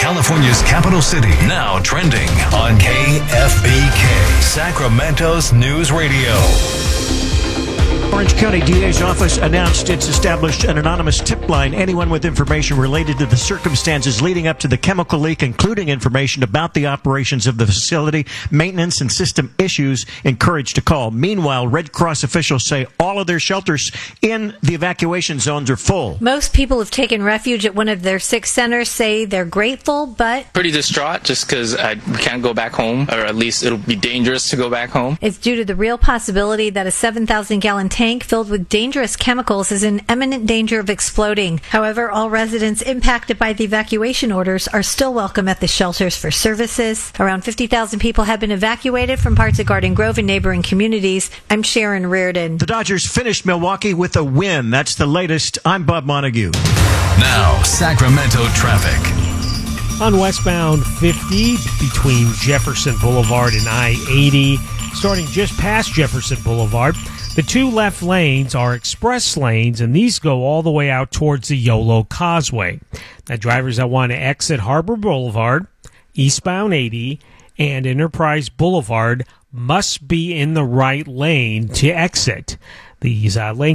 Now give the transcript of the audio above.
California's capital city, now trending on KFBK, Sacramento's News Radio. Orange County DA's office announced it's established an anonymous tip line. Anyone with information related to the circumstances leading up to the chemical leak, including information about the operations of the facility, maintenance, and system issues, encouraged to call. Meanwhile, Red Cross officials say all of their shelters in the evacuation zones are full. Most people have taken refuge at one of their 6 centers, say they're grateful, but pretty distraught just because we can't go back home, or at least it'll be dangerous to go back home. It's due to the real possibility that a 7,000-gallon tank filled with dangerous chemicals is in imminent danger of exploding. However, all residents impacted by the evacuation orders are still welcome at the shelters for services. Around 50,000 people have been evacuated from parts of Garden Grove and neighboring communities. I'm Sharon Reardon. The Dodgers finished Milwaukee with a win. That's the latest. I'm Bob Montague. Now, Sacramento traffic. On westbound 50 between Jefferson Boulevard and I-80, starting just past Jefferson Boulevard, the 2 left lanes are express lanes, and these go all the way out towards the Yolo Causeway. Now, drivers that want to exit Harbor Boulevard, eastbound 80, and Enterprise Boulevard must be in the right lane to exit. These lane